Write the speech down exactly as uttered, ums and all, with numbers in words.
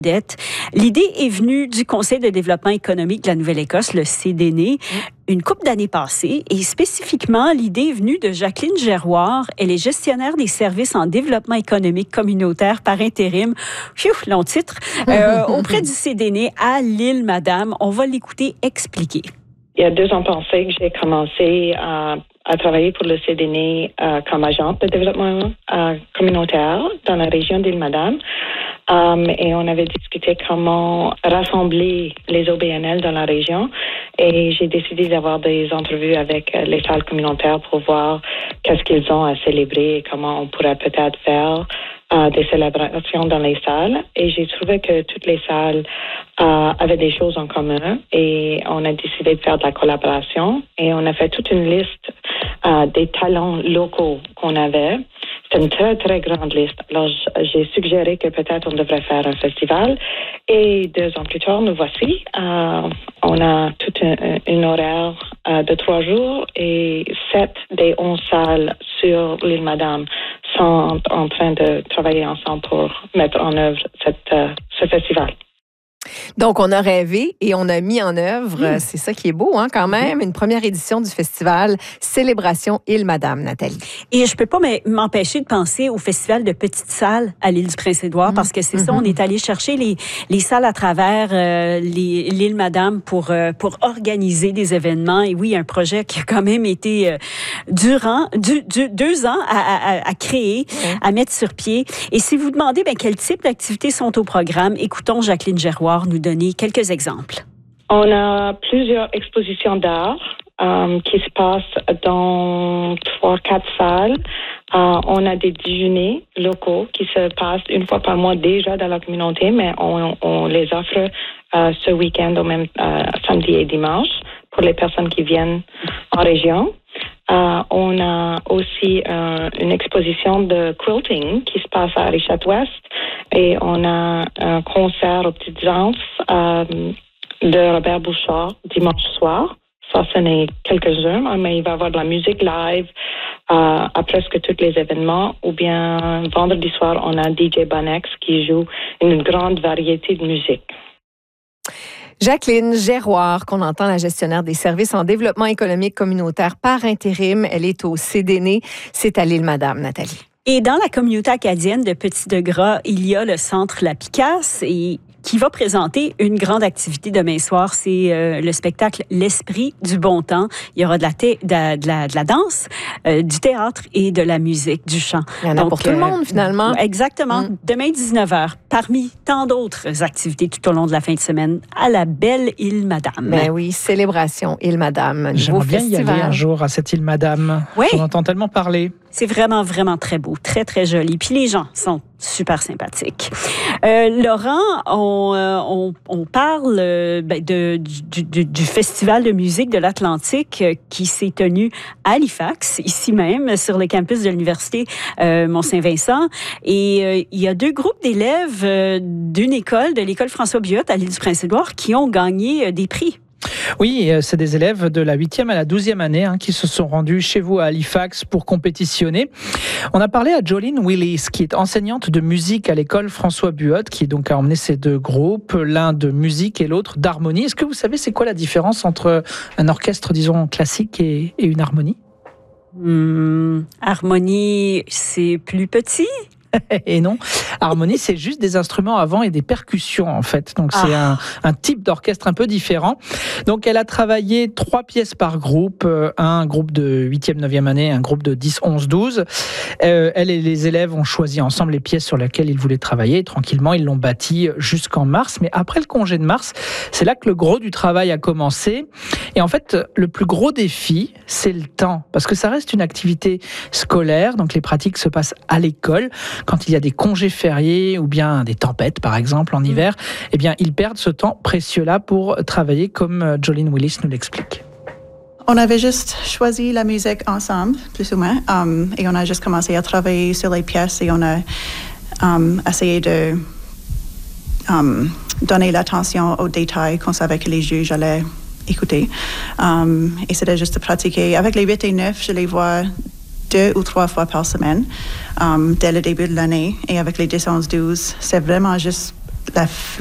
dette. L'idée est venue du Conseil de développement économique de la Nouvelle-Écosse, le C D N E, une couple d'années passées. Et spécifiquement, l'idée est venue de Jacqueline Giroir. Elle est gestionnaire des services en développement économique communautaire par intérim, pfiou, long titre, euh, auprès du C D N E à l'Île-Madame. On va l'écouter expliquer. Il y a deux ans passés que j'ai commencé à, à travailler pour le C D N E euh, comme agente de développement euh, communautaire dans la région d'Île-Madame. Um, et on avait discuté comment rassembler les O B N L dans la région. Et j'ai décidé d'avoir des entrevues avec les salles communautaires pour voir qu'est-ce qu'ils ont à célébrer et comment on pourrait peut-être faire euh, des célébrations dans les salles. Et j'ai trouvé que toutes les salles euh, avaient des choses en commun. Et on a décidé de faire de la collaboration. Et on a fait toute une liste euh, des talents locaux qu'on avait. C'est une très, très grande liste. Alors, j'ai suggéré que peut-être on devrait faire un festival. Et deux ans plus tard, nous voici. Euh, on a tout un, un horaire euh, de trois jours et sept des onze salles sur l'Île-Madame sont en train de travailler ensemble pour mettre en œuvre cette, euh, ce festival. Donc, on a rêvé et on a mis en œuvre, mmh. c'est ça qui est beau, hein, quand même, une première édition du festival Célébration Île-Madame, Nathalie. Et je peux pas m'empêcher de penser au festival de petites salles à l'île du Prince-Édouard, mmh. parce que c'est mmh. ça, on est allé chercher les, les salles à travers euh, les, l'Île-Madame pour, euh, pour organiser des événements. Et oui, un projet qui a quand même été euh, durant du, du, deux ans à, à, à créer, mmh. à mettre sur pied. Et si vous demandez ben, quel type d'activités sont au programme, écoutons Jacqueline Giroir nous donner quelques exemples. On a plusieurs expositions d'art euh, qui se passent dans trois, quatre salles. Euh, on a des déjeuners locaux qui se passent une fois par mois déjà dans la communauté, mais on, on les offre euh, ce week-end, au même euh, samedi et dimanche, pour les personnes qui viennent en région. Euh, on a aussi euh, une exposition de quilting qui se passe à Richard-Ouest et on a un concert aux petites danses euh, de Robert Bouchard dimanche soir. Ça, ce n'est quelques-uns, mais il va y avoir de la musique live euh, à presque tous les événements. Ou bien vendredi soir, on a D J Bonex qui joue une grande variété de musique. Jacqueline Giroir, qu'on entend, la gestionnaire des services en développement économique communautaire par intérim. Elle est au C D N E. C'est à l'Île-Madame, Nathalie. Et dans la communauté acadienne de Petit-de-Gras, il y a le centre La Picasse et qui va présenter une grande activité demain soir. C'est euh, le spectacle L'Esprit du bon temps. Il y aura de la, thé, de, de la, de la danse, euh, du théâtre et de la musique, du chant. Il y en a Donc, pour tout euh, le monde, finalement. Exactement. Mm. Demain, dix-neuf heures, parmi tant d'autres activités tout au long de la fin de semaine, à la belle Île-Madame. Ben oui, célébration Île-Madame. J'aimerais bien y aller un jour à cette Île-Madame. Oui. On entend tellement parler. C'est vraiment, vraiment très beau, très, très joli. Puis les gens sont super sympathiques. Euh, Laurent, on, euh, on, on parle euh, ben, de, du, du, du Festival de musique de l'Atlantique euh, qui s'est tenu à Halifax, ici même, sur le campus de l'Université euh, Mont-Saint-Vincent. Et euh, il y a deux groupes d'élèves euh, d'une école, de l'école François Buot à l'île du Prince-Édouard, qui ont gagné euh, des prix. Oui, c'est des élèves de la huitième à la douzième année hein, qui se sont rendus chez vous à Halifax pour compétitionner. On a parlé à Jolene Willis, qui est enseignante de musique à l'école François Buot, qui donc a emmené ces deux groupes, l'un de musique et l'autre d'harmonie. Est-ce que vous savez c'est quoi la différence entre un orchestre, disons, classique et, et une harmonie? Hum, harmonie, c'est plus petit. Et non, harmonie, c'est juste des instruments avant et des percussions, en fait. Donc, c'est ah. un, un type d'orchestre un peu différent. Donc, elle a travaillé trois pièces par groupe, un groupe de huitième, neuvième année, un groupe de dix, onze, douze. Euh, elle et les élèves ont choisi ensemble les pièces sur lesquelles ils voulaient travailler. Et tranquillement, ils l'ont bâti jusqu'en mars. Mais après le congé de mars, c'est là que le gros du travail a commencé. Et en fait, le plus gros défi, c'est le temps. Parce que ça reste une activité scolaire. Donc, les pratiques se passent à l'école. Quand il y a des congés fériés ou bien des tempêtes, par exemple, en hiver, eh bien, ils perdent ce temps précieux-là pour travailler, comme Jolene Willis nous l'explique. On avait juste choisi la musique ensemble, plus ou moins, um, et on a juste commencé à travailler sur les pièces et on a um, essayé de um, donner l'attention aux détails qu'on savait que les juges allaient écouter. Um, et c'était juste de pratiquer. Avec les huit et neuf, je les vois deux ou trois fois par semaine um, dès le début de l'année. Et avec les dix, onze, douze, c'est vraiment juste la,